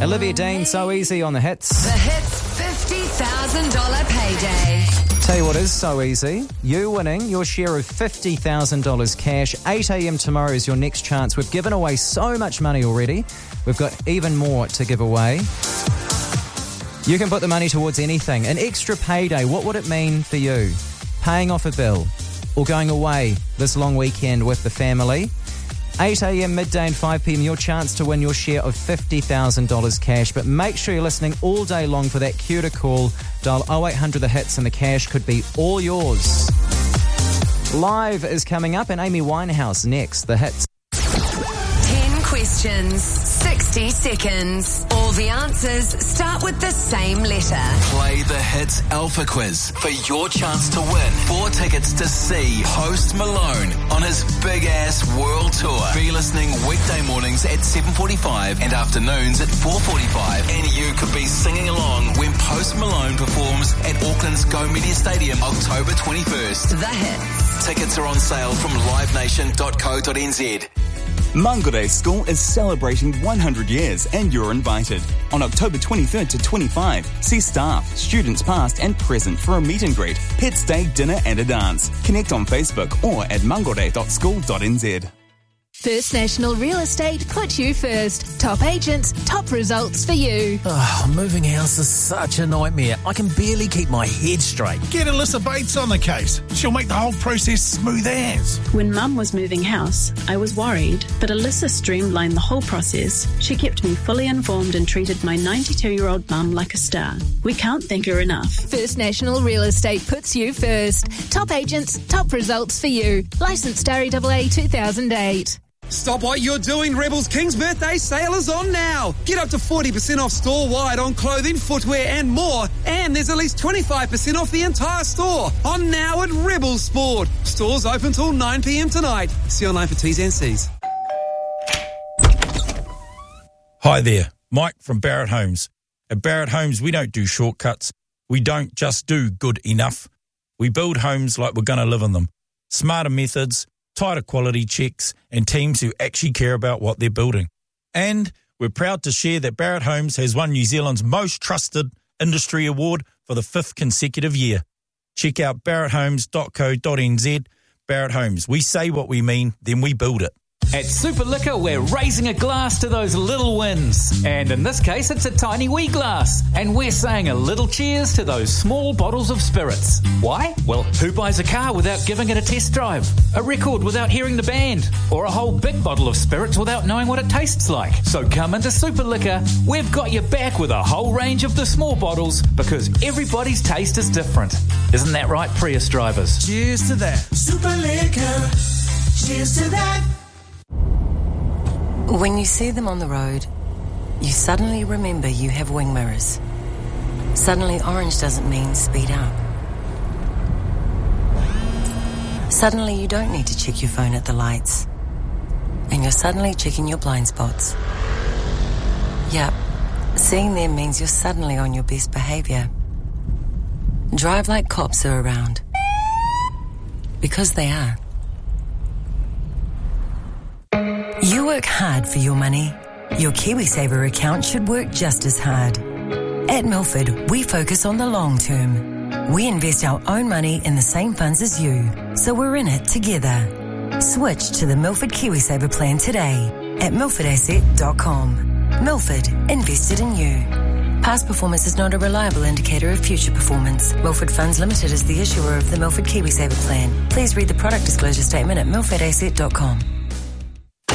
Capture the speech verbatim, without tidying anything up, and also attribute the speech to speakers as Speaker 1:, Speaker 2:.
Speaker 1: Olivia Dean, So Easy on the Hits.
Speaker 2: The Hits fifty thousand dollars payday.
Speaker 1: Tell you what is so easy. You winning your share of fifty thousand dollars cash. eight a.m. tomorrow is your next chance. We've given away so much money already. We've got even more to give away. You can put the money towards anything. An extra payday, what would it mean for you? Paying off a bill or going away this long weekend with the family? eight a.m, midday and five p.m, your chance to win your share of fifty thousand dollars cash. But make sure you're listening all day long for that cue to call. Dial oh eight hundred the hits and the cash could be all yours. Live is coming up and Amy Winehouse next. The Hits.
Speaker 2: ten questions, sixty seconds. All the answers start with the same letter.
Speaker 3: Play the Hits Alpha Quiz for your chance to win four tickets to see Post Malone on his big-ass world tour. Be listening weekday mornings at seven forty-five and afternoons at four forty-five. And you could be singing along when Post Malone performs at Auckland's Go Media Stadium October twenty-first.
Speaker 2: The Hits.
Speaker 3: Tickets are on sale from live nation dot co dot n z.
Speaker 4: Mangere School is celebrating one hundred years and you're invited. On October twenty-third to twenty-fifth, see staff, students past and present for a meet and greet, Pets Day, dinner and a dance. Connect on Facebook or at mangere dot school dot n z.
Speaker 5: First National Real Estate put you first. Top agents, top results for you.
Speaker 6: Oh, moving house is such a nightmare. I can barely keep my head straight.
Speaker 7: Get Alyssa Bates on the case. She'll make the whole process smooth as.
Speaker 8: When Mum was moving house, I was worried, but Alyssa streamlined the whole process. She kept me fully informed and treated my ninety-two-year-old mum like a star. We can't thank her enough.
Speaker 5: First National Real Estate puts you first. Top agents, top results for you. Licensed R E A A two thousand eight.
Speaker 9: Stop what you're doing. Rebels King's birthday sale is on now. Get up to forty percent off store-wide on clothing, footwear and more. And there's at least twenty-five percent off the entire store. On now at Rebels Sport. Stores open till nine p.m. tonight. See online for T's and C's.
Speaker 10: Hi there, Mike from Barrett Homes. At Barrett Homes, we don't do shortcuts. We don't just do good enough. We build homes like we're going to live in them. Smarter methods, tighter quality checks, and teams who actually care about what they're building. And we're proud to share that Barrett Homes has won New Zealand's most trusted industry award for the fifth consecutive year. Check out barrett homes dot co dot n z. Barrett Homes, we say what we mean, then we build it.
Speaker 11: At Super Liquor, we're raising a glass to those little wins. And in this case, it's a tiny wee glass. And we're saying a little cheers to those small bottles of spirits. Why? Well, who buys a car without giving it a test drive? A record without hearing the band? Or a whole big bottle of spirits without knowing what it tastes like? So come into Super Liquor. We've got your back with a whole range of the small bottles because everybody's taste is different. Isn't that right, Prius drivers?
Speaker 7: Cheers to that.
Speaker 12: Super Liquor. Cheers to that.
Speaker 13: When you see them on the road, you suddenly remember you have wing mirrors. Suddenly orange doesn't mean speed up. Suddenly you don't need to check your phone at the lights. And you're suddenly checking your blind spots. Yep, seeing them means you're suddenly on your best behaviour. Drive like cops are around. Because they are. You work hard for your money. Your KiwiSaver account should work just as hard. At Milford, we focus on the long term. We invest our own money in the same funds as you, so we're in it together. Switch to the Milford KiwiSaver plan today at milford asset dot com. Milford, invested in you. Past performance is not a reliable indicator of future performance. Milford Funds Limited is the issuer of the Milford KiwiSaver plan. Please read the product disclosure statement at milford asset dot com.